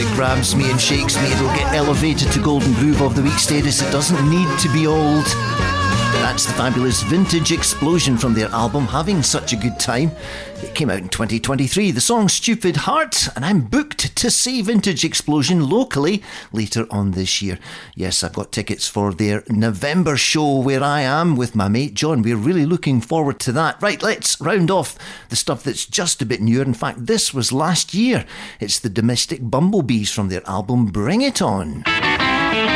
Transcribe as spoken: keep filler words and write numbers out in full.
it grabs me and shakes me, it'll get elevated to Golden Groove of the Week status. It doesn't need to be old. That's the fabulous Vintage Explosion from their album Having Such a Good Time. It came out in twenty twenty-three. The song Stupid Heart, and I'm booked to see Vintage Explosion locally later on this year. Yes, I've got tickets for their November show where I am with my mate John. We're really looking forward to that. Right, let's round off the stuff that's just a bit newer. In fact, this was last year. It's the Domestic Bumblebees from their album Bring It On.